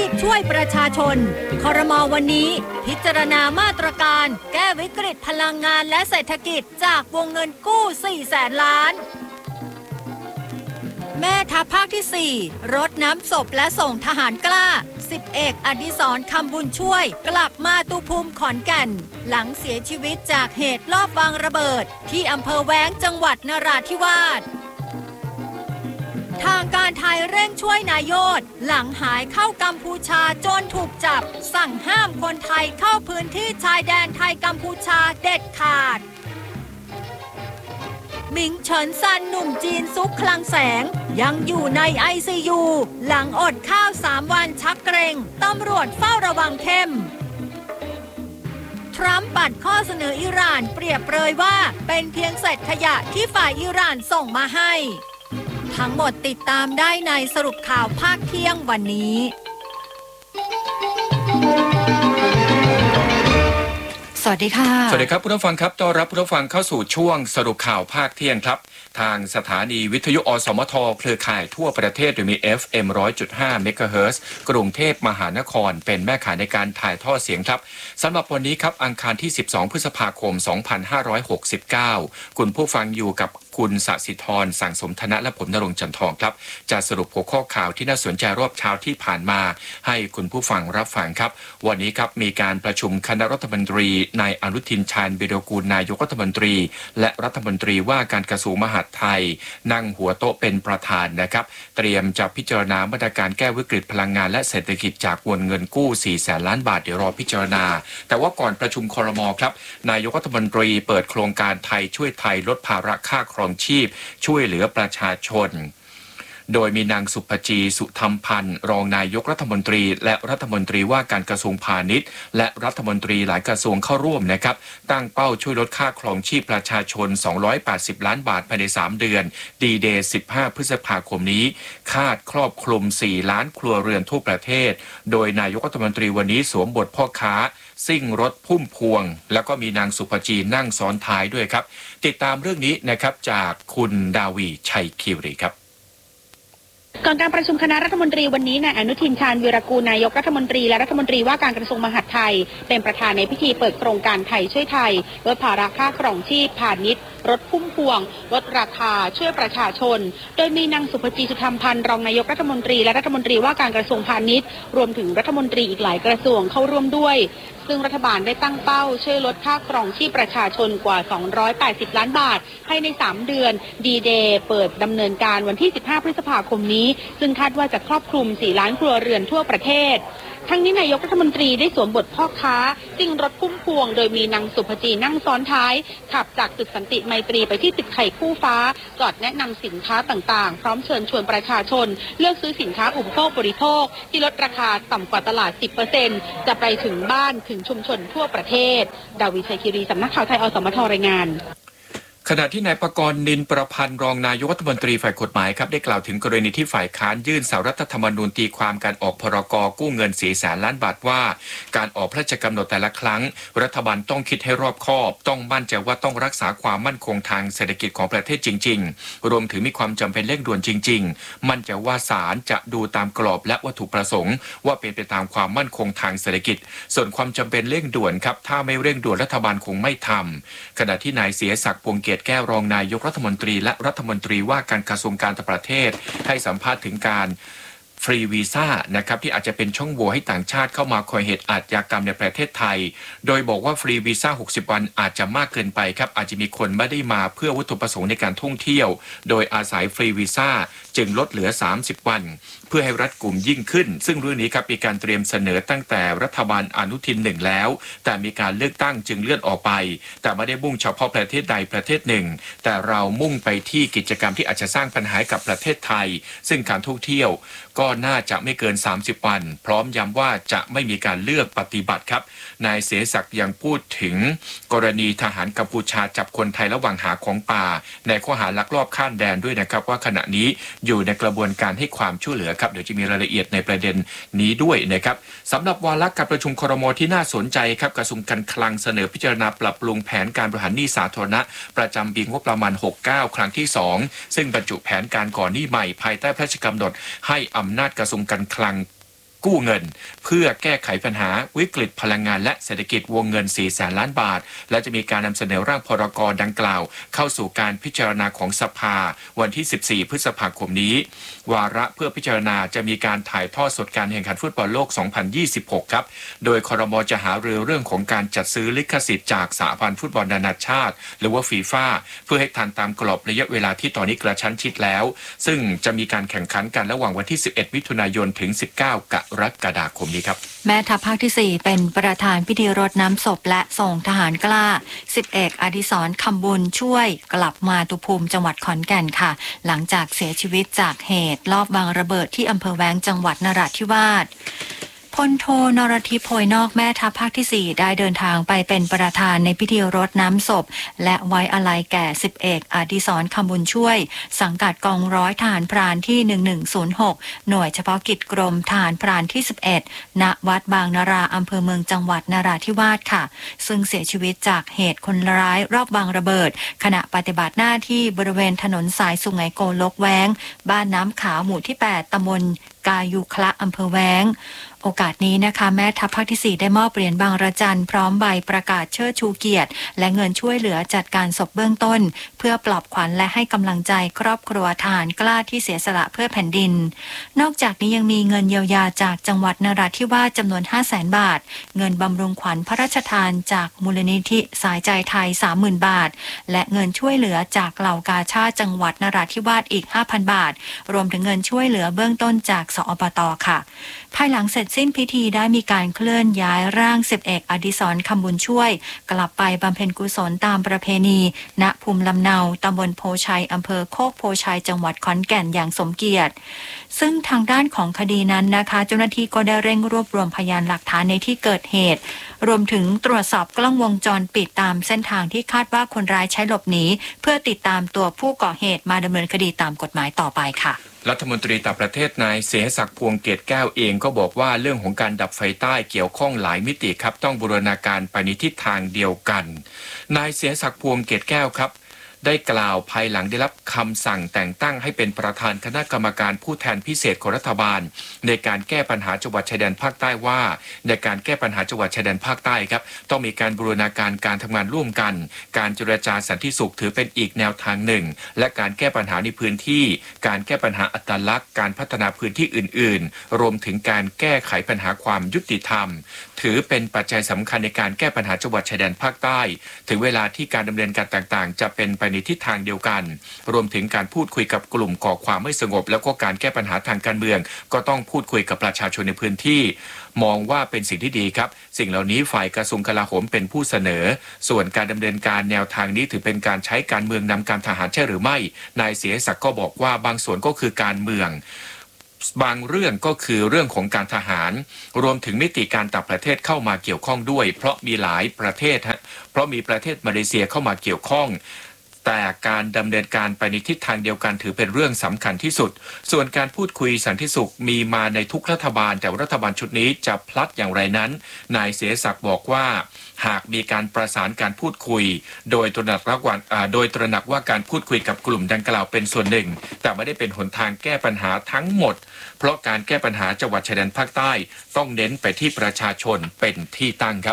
พช่วยประชาชนครม.วันนี้พิจารณามาตรการแก้วิกฤตพลังงานและเศรษฐกิจจากวงเงินกู้ 400,000 ล้าน แม่ทัพภาคที่ 4 รดน้ำศพและส่งทหารกล้า10 เอกอดิศร คำบุญช่วยกลับมาตุภูมิขอนแก่นหลังเสียชีวิตจากเหตุลอบวางระเบิดที่อำเภอแว้งจังหวัดนราธิวาสทางการไทยเร่งช่วยนายโยธหลังหายเข้ากัมพูชาจนถูกจับสั่งห้ามคนไทยเข้าพื้นที่ชายแดนไทยกัมพูชาเด็ดขาดหมิงเฉินซันหนุ่มจีนซุกคลังแสงยังอยู่ใน ICU หลังอดข้าว 3 วันชักเกร็งตำรวจเฝ้าระวังเข้มทรัมป์ปัดข้อเสนออิหร่านเปรียบเปรยว่าเป็นเพียงเศษขยะที่ฝ่ายอิหร่านส่งมาให้ทั้งหมดติดตามได้ในสรุปข่าวภาคเที่ยงวันนี้สวัสดีค่ะสวัสดีครับผู้ฟังครับต้อนรับผู้ฟังเข้าสู่ช่วงสรุปข่าวภาคเที่ยงครับทางสถานีวิทยุอสมทเครือข่ายทั่วประเทศโดยมี FM 100.5 เมกะเฮิรตซ์กรุงเทพมหานครเป็นแม่ข่ายในการถ่ายทอดเสียงครับสำหรับวันนี้ครับอังคารที่12พฤษภาคม2569คุณผู้ฟังอยู่กับคุณสศิธรสั่งสมธนะและผมณรงค์จันทองครับจะสรุปหัวข้อข่าวที่น่าสนใจรอบเช้าที่ผ่านมาให้คุณผู้ฟังรับฟังครับวันนี้ครับมีการประชุมคณะรัฐมนตรีนายอนุทินชาญวิรากูลนายกรัฐมนตรีและรัฐมนตรีว่าการกระทรวงมหาดไทยนั่งหัวโต๊ะเป็นประธานนะครับเตรียมจะพิจารณามาตรการแก้วิกฤตพลังงานและเศรษฐกิจจากวงเงินกู้ 400,000 ล้านบาทเดี๋ยวรอพิจารณาแต่ว่าก่อนประชุมครม.ครับนายกรัฐมนตรีเปิดโครงการไทยช่วยไทยลดภาระค่าครองชีพช่วยเหลือประชาชนโดยมีนางสุภจีสุธรรมพันธ์รองนายกรัฐมนตรีและรัฐมนตรีว่าการกระทรวงพาณิชย์และรัฐมนตรีหลายกระทรวงเข้าร่วมนะครับตั้งเป้าช่วยลดค่าครองชีพประชาชน280ล้านบาทภายใน3เดือนดีเดย์15พฤษภาคมนี้คาดครอบคลุม4ล้านครัวเรือนทั่วประเทศโดยนายกรัฐมนตรีวันนี้สวมบทพ่อค้าซิ่งรถพุ่มพวงแล้วก็มีนางสุภจีนั่งซ้อนท้ายด้วยครับติดตามเรื่องนี้นะครับจากคุณดาวีชัยคิรีครับก่อนการประชุมคณะรัฐมนตรีวันนี้นายอนุทินชาญวีรกูลนายกรัฐมนตรีและรัฐมนตรีว่าการกระทรวงมหาดไทยเป็นประธานในพิธีเปิดโครงการไทยช่วยไทยลดภาระค่าครองชีพพาณิชย์รถพุ่มพวงลดราคาช่วยประชาชนโดยมีนางสุภจีสุธรรมพันธ์รองนายกรัฐมนตรีและรัฐมนตรีว่าการกระทรวงพาณิชย์รวมถึงรัฐมนตรีอีกหลายกระทรวงเข้าร่วมด้วยซึ่งรัฐบาลได้ตั้งเป้าช่วยลดค่าครองชีพประชาชนกว่า280ล้านบาทภายใน3เดือนดีเดย์เปิดดำเนินการวันที่15พฤษภาคมนี้ซึ่งคาดว่าจะครอบคลุม4ล้านครัวเรือนทั่วประเทศทั้งนี้นายกรัฐมนตรีได้สวมบทพ่อค้าซิ่งรถพุ่มพวงโดยมีนางสุภจีนั่งซ้อนท้ายขับจากตึกสันติไมตรีไปที่ตึกไข่คู่ฟ้าจอดแนะนำสินค้าต่างๆพร้อมเชิญชวนประชาชนเลือกซื้อสินค้าอุปโภคบริโภคที่ลดราคาต่ำกว่าตลาด 10% จะไปถึงบ้านถึงชุมชนทั่วประเทศดาวิชัยคีรีสำนักข่าวไทยอสมทรายงานขณะที่นายปกรณ์นินประพันธ์รองนายกรัฐมนตรีฝ่ายกฎหมายครับได้กล่าวถึงกรณีที่ฝ่ายค้านยื่นสารรัฐธรรมนูญตีความการออกพรก.กู้เงิน400,000 ล้านบาทว่าการออกพระราชกำหนดแต่ละครั้งรัฐบาลต้องคิดให้รอบคอบต้องมั่นใจว่าต้องรักษาความมั่นคงทางเศรษฐกิจของประเทศจริงๆรวมถึงมีความจำเป็นเร่งด่วนจริงๆมั่นใจว่าศาลจะดูตามกรอบและวัตถุประสงค์ว่าเป็นไปตามความมั่นคงทางเศรษฐกิจส่วนความจำเป็นเร่งด่วนครับถ้าไม่เร่งด่วนรัฐบาลคงไม่ทำขณะที่นายเสียศักดิ์พวงเกียรติแก้วรองนายกรัฐมนตรีและรัฐมนตรีว่าการกระทรวงการต่างประเทศให้สัมภาษณ์ถึงการฟรีวีซ่านะครับที่อาจจะเป็นช่องโหว่ให้ต่างชาติเข้ามาก่อเหตุอาชญากรรมในประเทศไทยโดยบอกว่าฟรีวีซ่า60วันอาจจะมากเกินไปครับอาจจะมีคนไม่ได้มาเพื่อวัตถุประสงค์ในการท่องเที่ยวโดยอาศัยฟรีวีซ่าจึงลดเหลือ30วันเพื่อให้รัดกุมยิ่งขึ้นซึ่งเรื่องนี้ครับมีการเตรียมเสนอตั้งแต่รัฐบาลอนุทิน1แล้วแต่มีการเลือกตั้งจึงเลื่อนออกไปแต่ไม่ได้มุ่งเฉพาะประเทศใดประเทศหนึ่งแต่เรามุ่งไปที่กิจกรรมที่อาจจะสร้างปัญหากับประเทศไทยซึ่งการท่องเที่ยวก็น่าจะไม่เกิน30วันพร้อมย้ำว่าจะไม่มีการเลือกปฏิบัติครับนายเสศักดิ์ยังพูดถึงกรณีทหารกัมพูชาจับคนไทยระหว่างหาของป่าในข้อหาลักลอบข้ามแดนด้วยนะครับว่าขณะนี้อยู่ในกระบวนการให้ความช่วยเหลือครับเดี๋ยวจะมีรายละเอียดในประเด็นนี้ด้วยนะครับสำหรับวาระการประชุมครม.ที่น่าสนใจครับกระทรวงการคลังเสนอพิจารณาปรับปรุงแผนการบริหารหนี้สาธารณะประจำปีงบประมาณ69ครั้งที่2ซึ่งบรรจุแผนการก่อหนี้ใหม่ภายใต้พระราชกำหนดให้อำนาจกระทรวงการคลังกู้เงินเพื่อแก้ไขปัญหาวิกฤตพลังงานและเศรษฐกิจวงเงิน 400,000 ล้านบาทและจะมีการนำเสนอร่างพรก.ดังกล่าวเข้าสู่การพิจารณาของสภาวันที่ 14 พฤษภาคมนี้วาระเพื่อพิจารณาจะมีการถ่ายทอดสดการแข่งขันฟุตบอลโลก 2026 ครับโดยครม.จะหารือเรื่องของการจัดซื้อลิขสิทธิ์จากสหพันธ์ฟุตบอลนานาชาติหรือว่าฟีฟ่าเพื่อให้ทันตามกรอบระยะเวลาที่ตอนนี้กระชั้นชิดแล้วซึ่งจะมีการแข่งขันกันระหว่างวันที่ 11 มิถุนายนถึง 19 กรกฎาคมนี้ครับแม่ทัพภาคที่ 4เป็นประธานพิธีรดน้ำศพและส่งทหารกล้า10 เอกอดิศรคำบุญช่วยกลับมาตุภูมิจังหวัดขอนแก่นค่ะหลังจากเสียชีวิตจากเหตุลอบวางระเบิดที่อำเภอแว้งจังหวัดนราธิวาสพลโทนรทิพย์โพยนอกแม่ทัพภาคที่ 4ได้เดินทางไปเป็นประธานในพิธีรดน้ำศพและไว้อาลัยแก่10 เอกอดิศรคำบุญช่วยสังกัดกองร้อยทหารพรานที่ 1106หน่วยเฉพาะกิจกรมทหารพรานที่ 11ณวัดบางนาราอำเภอเมืองจังหวัดนราธิวาสค่ะซึ่งเสียชีวิตจากเหตุคนร้ายรอบวางระเบิดขณะปฏิบัติหน้าที่บริเวณถนนสายสุไหงโกลกแว้งบ้านน้ำขาวหมู่ที่ 8 ตำบลกายุคละอำเภอแว้งโอกาสนี้นะคะแม่ทัพภาคที่ 4ได้มอบเหรียญบางระจันพร้อมใบประกาศเชิดชูเกียรติและเงินช่วยเหลือจัดการศพเบื้องต้นเพื่อปลอบขวัญและให้กำลังใจครอบครัวทหารกล้าที่เสียสละเพื่อแผ่นดินนอกจากนี้ยังมีเงินเยียวยาจากจังหวัดนราธิวาสจำนวน 500,000 บาทเงินบำรุงขวัญพระราชทานจากมูลนิธิสายใจไทย 30,000 บาทและเงินช่วยเหลือจากเหล่ากาชาดจังหวัดนราธิวาสอีก 5,000 บาทรวมถึงเงินช่วยเหลือเบื้องต้นจากสอบต.ค่ะภายหลังเสร็จสิ้นพิธีได้มีการเคลื่อนย้ายร่าง10 เอกอดิศรคำบุญช่วยกลับไปบำเพ็ญกุศลตามประเพณีณภูมิลำเนาตำบลโพชัยอำเภอโคกโพชัยจังหวัดขอนแก่นอย่างสมเกียรติซึ่งทางด้านของคดีนั้นนะคะเจ้าหน้าที่ก็ได้เร่งรวบรวมพยานหลักฐานในที่เกิดเหตุรวมถึงตรวจสอบกล้องวงจรปิดตามเส้นทางที่คาดว่าคนร้ายใช้หลบหนีเพื่อติดตามตัวผู้ก่อเหตุมาดำเนินคดีตามกฎหมายต่อไปค่ะรัฐมนตรีต่างประเทศนายเสหศักดิ์พวงเกตแก้วเองก็บอกว่าเรื่องของการดับไฟใต้เกี่ยวข้องหลายมิติครับต้องบูรณาการไปในทิศทางเดียวกันนายเสหศักดิ์พวงเกตแก้วครับได้กล่าวภายหลังได้รับคำสั่งแต่งตั้งให้เป็นประธานคณะกรรมการผู้แทนพิเศษของรัฐบาลในการแก้ปัญหาจังหวัดชายแดนภาคใต้ว่าในการแก้ปัญหาจังหวัดชายแดนภาคใต้ครับต้องมีการบูรณาการการทำงานร่วมกันการเจรจาสันติสุขถือเป็นอีกแนวทางหนึ่งและการแก้ปัญหาในพื้นที่การแก้ปัญหาอัตลักษณ์การพัฒนาพื้นที่อื่นๆรวมถึงการแก้ไขปัญหาความยุติธรรมถือเป็นปัจจัยสำคัญในการแก้ปัญหาจังหวัดชายแดนภาคใต้ถึงเวลาที่การดำเนินการต่างๆจะเป็นไปในทิศทางเดียวกันรวมถึงการพูดคุยกับกลุ่มก่อความไม่สงบแล้วก็การแก้ปัญหาทางการเมืองก็ต้องพูดคุยกับประชาชนในพื้นที่มองว่าเป็นสิ่งที่ดีครับสิ่งเหล่านี้ฝ่ายกระทรวงกลาโหมเป็นผู้เสนอส่วนการดำเนินการแนวทางนี้ถือเป็นการใช้การเมืองนำการทหารใช่หรือไม่นายเสหศักดิ์ก็บอกว่าบางส่วนก็คือการเมืองบางเรื่องก็คือเรื่องของการทหารรวมถึงมิติการต่างประเทศเข้ามาเกี่ยวข้องด้วยเพราะมีหลายประเทศเพราะมีประเทศมาเลเซียเข้ามาเกี่ยวข้องแต่การดำเนินการไปในทิศทางเดียวกันถือเป็นเรื่องสำคัญที่สุดส่วนการพูดคุยสันติสุขมีมาในทุกรัฐบาลแต่รัฐบาลชุดนี้จะพลัดอย่างไรนั้นนายเสหศักดิ์บอกว่าหากมีการประสานการพูดคุยโดยตระหนักว่าการพูดคุยกับกลุ่มดังกล่าวเป็นส่วนหนึ่งแต่ไม่ได้เป็นหนทางแก้ปัญหาทั้งหมดเพราะการแก้ปัญหาจังหวัดชายแดนภาคใต้ต้องเน้นไปที่ประชาชนเป็นที่ตั้งครับ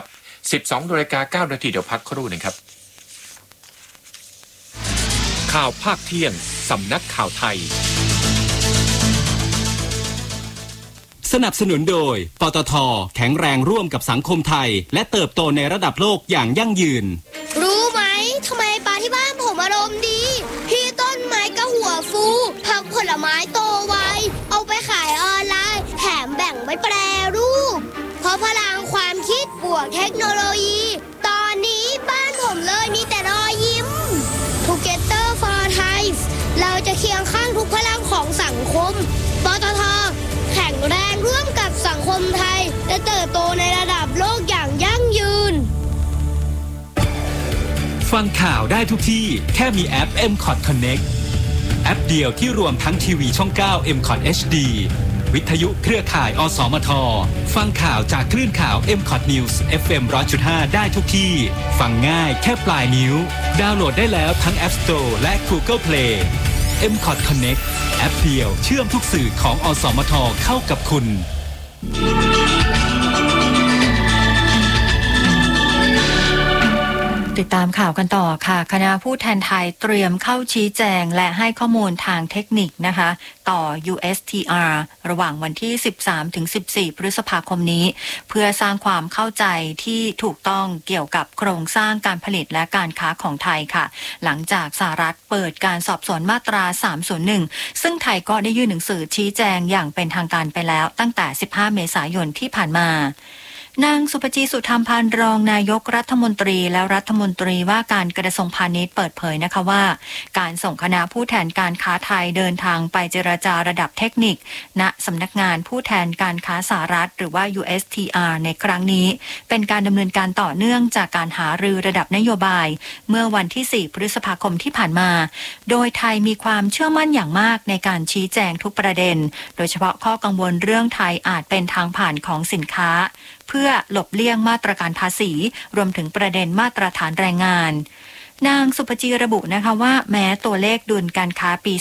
12:09 นาทีเดี๋ยวพักครู่นึงครับข่าวภาคเที่ยงสำนักข่าวไทยสนับสนุนโดยปตท.แข็งแรงร่วมกับสังคมไทยและเติบโตในระดับโลกอย่างยั่งยืนรู้ไหมทำไมปลาที่บ้านผมอารมณ์ดีพี่ต้นไม้ก็หัวฟูผักผลไม้โตไวเอาไปขายออนไลน์แถมแบ่งไว้แปรรูปเพราะพลังความคิดบวกเทคโนโลยีตอนนี้บ้านผมเลยมีแต่รอยยิ้มTogether for Thai เราจะเคียงข้างทุกพลังของสังคมปตท.แข็งแรงร่วมกับสังคมไทยและเติบโตในระดับโลกอย่างยั่งยืนฟังข่าวได้ทุกที่แค่มีแอป MCOT Connect แอปเดียวที่รวมทั้งทีวีช่อง 9 MCOT HD วิทยุเครือข่ายอสมทฟังข่าวจากคลื่นข่าว MCOT News FM 100.5 ได้ทุกที่ฟังง่ายแค่ปลายนิ้วดาวน์โหลดได้แล้วทั้ง App Store และ Google Play MCOT Connect แอปเดียวเชื่อมทุกสื่อของอสมทเข้ากับคุณติดตามข่าวกันต่อค่ะคณะผู้แทนไทยเตรียมเข้าชี้แจงและให้ข้อมูลทางเทคนิคนะคะต่อ USTR ระหว่างวันที่ 13-14 พฤษภาคมนี้เพื่อสร้างความเข้าใจที่ถูกต้องเกี่ยวกับโครงสร้างการผลิตและการค้าของไทยค่ะหลังจากสหรัฐเปิดการสอบสวนมาตรา 301 ซึ่งไทยก็ได้ยื่นหนังสือชี้แจงอย่างเป็นทางการไปแล้วตั้งแต่ 15 เมษายนที่ผ่านมานางสุภจี สุธรรมพันธ์รองนายกรัฐมนตรีและรัฐมนตรีว่าการกระทรวงพาณิชย์เปิดเผยนะคะว่าการส่งคณะผู้แทนการค้าไทยเดินทางไปเจรจาระดับเทคนิคณสำนักงานผู้แทนการค้าสหรัฐหรือว่า USTR ในครั้งนี้เป็นการดำเนินการต่อเนื่องจากการหารือระดับนโยบายเมื่อวันที่ 4 พฤษภาคมที่ผ่านมาโดยไทยมีความเชื่อมั่นอย่างมากในการชี้แจงทุกประเด็นโดยเฉพาะข้อกังวลเรื่องไทยอาจเป็นทางผ่านของสินค้าเพื่อหลบเลี่ยงมาตรการภาษีรวมถึงประเด็นมาตรฐานแรงงานนางสุภจีระบุนะคะว่าแม้ตัวเลขดุลการค้าปี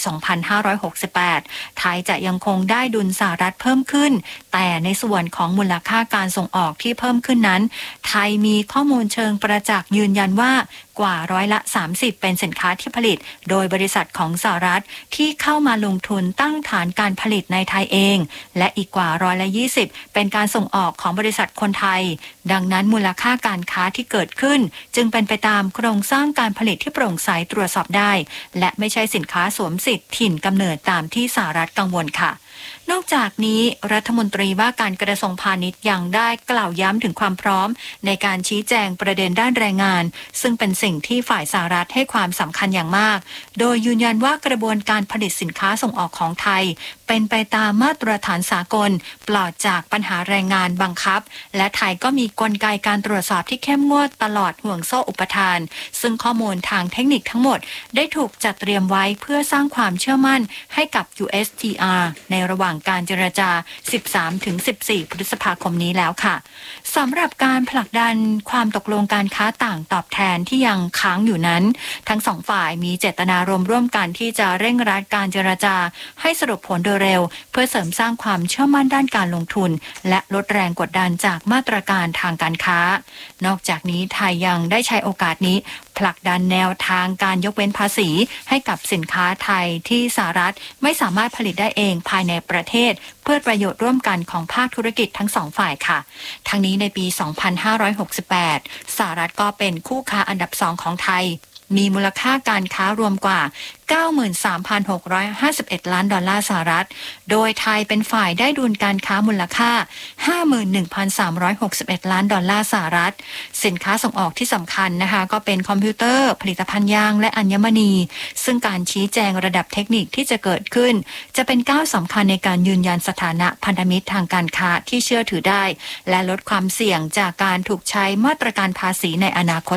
2568 ไทยจะยังคงได้ดุลสหรัฐเพิ่มขึ้นแต่ในส่วนของมูลค่าการส่งออกที่เพิ่มขึ้นนั้นไทยมีข้อมูลเชิงประจักษ์ยืนยันว่ากว่า30%เป็นสินค้าที่ผลิตโดยบริษัทของสหรัฐที่เข้ามาลงทุนตั้งฐานการผลิตในไทยเองและอีกกว่า20%เป็นการส่งออกของบริษัทคนไทยดังนั้นมูลค่าการค้าที่เกิดขึ้นจึงเป็นไปตามโครงสร้างการผลิตที่โปร่งใสตรวจสอบได้และไม่ใช่สินค้าสวมสิทธิ์ถิ่นกำเนิดตามที่สหรัฐกังวลค่ะนอกจากนี้รัฐมนตรีว่าการกระทรวงพาณิชย์ยังได้กล่าวย้ำถึงความพร้อมในการชี้แจงประเด็นด้านแรงงานซึ่งเป็นสิ่งที่ฝ่ายสหรัฐให้ความสำคัญอย่างมากโดยยืนยันว่ากระบวนการผลิตสินค้าส่งออกของไทยเป็นไปตามมาตรฐานสากลปลอดจากปัญหาแรงงานบังคับและไทยก็มีกลไกการตรวจสอบที่เข้มงวดตลอดห่วงโซ่อุปทานซึ่งข้อมูลทางเทคนิคทั้งหมดได้ถูกจัดเตรียมไว้เพื่อสร้างความเชื่อมั่นให้กับ USTR ในระหว่างการเจรจา 13-14 พฤษภาคมนี้แล้วค่ะสำหรับการผลักดันความตกลงการค้าต่างตอบแทนที่ยังค้างอยู่นั้นทั้งสองฝ่ายมีเจตนารมณ์ร่วมกันที่จะเร่งรัดการเจรจาให้สรุปผลโดยเร็วเพื่อเสริมสร้างความเชื่อมั่นด้านการลงทุนและลดแรงกดดันจากมาตรการทางการค้านอกจากนี้ไทยยังได้ใช้โอกาสนี้ผลักดันแนวทางการยกเว้นภาษีให้กับสินค้าไทยที่สหรัฐไม่สามารถผลิตได้เองภายในประเทศเพื่อประโยชน์ร่วมกันของภาคธุรกิจทั้งสองฝ่ายค่ะทั้งนี้ในปี 2568 สหรัฐก็เป็นคู่ค้าอันดับ2ของไทยมีมูลค่าการค้ารวมกว่า 93,651 ล้านดอลลาร์สหรัฐโดยไทยเป็นฝ่ายได้ดุลการค้ามูลค่า 51,361 ล้านดอลลาร์สหรัฐสินค้าส่งออกที่สำคัญนะคะก็เป็นคอมพิวเตอร์ผลิตภัณฑ์ยางและอัญมณีซึ่งการชี้แจงระดับเทคนิคที่จะเกิดขึ้นจะเป็นก้าวสำคัญในการยืนยันสถานะพันธมิตรทางการค้าที่เชื่อถือได้และลดความเสี่ยงจากการถูกใช้มาตรการภาษีในอนาคต